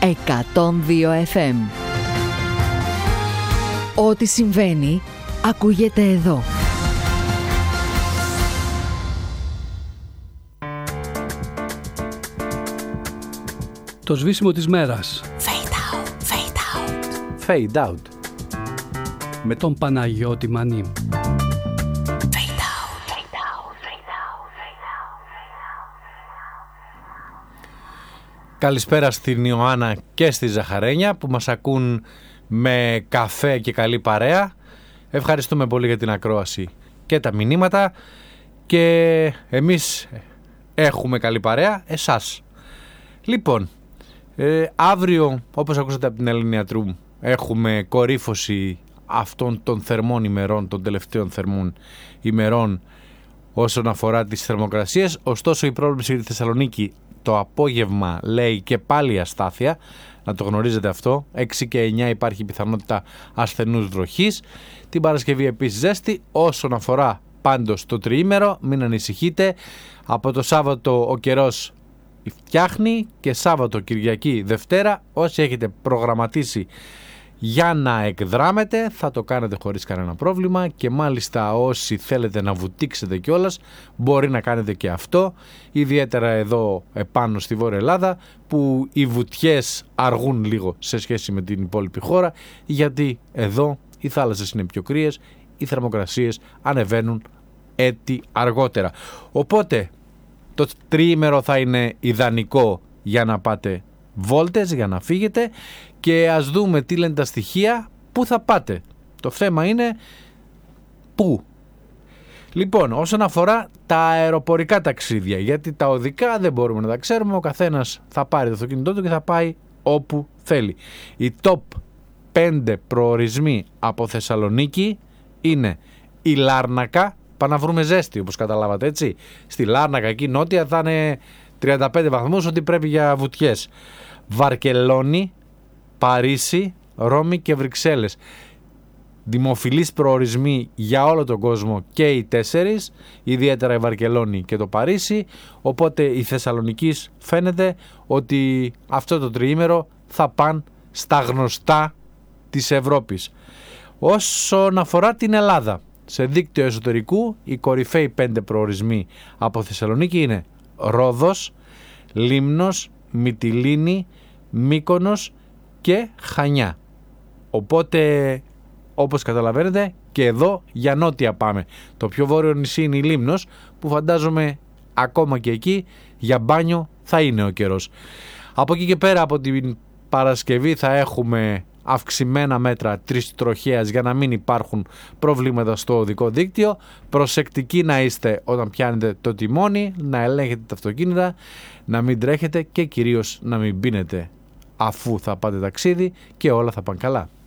102 FM. Ό,τι συμβαίνει ακούγεται εδώ. Το σβήσιμο της μέρας. Fade out, fade out. Fade out. Με τον Παναγιώτη Μανί. Καλησπέρα στην Ιωάννα και στη Ζαχαρένια που μας ακούν με καφέ και καλή παρέα. Ευχαριστούμε πολύ για την ακρόαση και τα μηνύματα. Και εμείς έχουμε καλή παρέα, εσάς. Λοιπόν, αύριο, όπως ακούσατε από την Ελένη Ιατρού, έχουμε κορύφωση αυτών των θερμών ημερών, των τελευταίων θερμών ημερών όσον αφορά τις θερμοκρασίες. Ωστόσο η πρόβλεψη για τη Θεσσαλονίκη το απόγευμα λέει και πάλι αστάθεια, να το γνωρίζετε αυτό. 6 και 9 υπάρχει πιθανότητα ασθενούς βροχής. Την Παρασκευή επίσης ζέστη. Όσον αφορά πάντως το τριήμερο, μην ανησυχείτε. Από το Σάββατο ο καιρός φτιάχνει και Σάββατο, Κυριακή, Δευτέρα όσοι έχετε προγραμματίσει για να εκδράμετε θα το κάνετε χωρίς κανένα πρόβλημα, και μάλιστα όσοι θέλετε να βουτήξετε κιόλας μπορεί να κάνετε και αυτό, ιδιαίτερα εδώ επάνω στη Βόρεια Ελλάδα που οι βουτιές αργούν λίγο σε σχέση με την υπόλοιπη χώρα, γιατί εδώ οι θάλασσες είναι πιο κρύες, οι θερμοκρασίες ανεβαίνουν έτη αργότερα. Οπότε το τριήμερο θα είναι ιδανικό για να πάτε βόλτες, για να φύγετε, και ας δούμε τι λένε τα στοιχεία, πού θα πάτε. Το θέμα είναι πού. Λοιπόν, όσον αφορά τα αεροπορικά ταξίδια, γιατί τα οδικά δεν μπορούμε να τα ξέρουμε, ο καθένας θα πάρει το αυτοκίνητό του και θα πάει όπου θέλει. Οι top 5 προορισμοί από Θεσσαλονίκη είναι η Λάρνακα. Πάμε να βρούμε ζέστη, όπως καταλάβατε, έτσι. Στη Λάρνακα, εκεί νότια, θα είναι 35 βαθμούς, ότι πρέπει για βουτιές. Βαρκελόνη, Παρίσι, Ρώμη και Βρυξέλλες. Δημοφιλείς προορισμοί για όλο τον κόσμο και οι 4, ιδιαίτερα η Βαρκελόνη και το Παρίσι. Οπότε η Θεσσαλονικής φαίνεται ότι αυτό το τριήμερο θα πάνε στα γνωστά της Ευρώπης. Όσον αφορά την Ελλάδα, σε δίκτυο εσωτερικού, οι κορυφαίοι 5 προορισμοί από Θεσσαλονίκη είναι Ρόδος, Λίμνος, Μυτιλήνη, Μύκονος και Χανιά. Οπότε, όπως καταλαβαίνετε, και εδώ για νότια πάμε. Το πιο βόρειο νησί είναι η Λίμνος, που φαντάζομαι ακόμα και εκεί για μπάνιο θα είναι ο καιρός. Από εκεί και πέρα, από την Παρασκευή, θα έχουμε αυξημένα μέτρα τριστροχέας για να μην υπάρχουν προβλήματα στο οδικό δίκτυο. Προσεκτικοί να είστε όταν πιάνετε το τιμόνι, να ελέγχετε τα αυτοκίνητα, να μην τρέχετε και κυρίως να μην πίνετε αφού θα πάτε ταξίδι, και όλα θα πάνε καλά.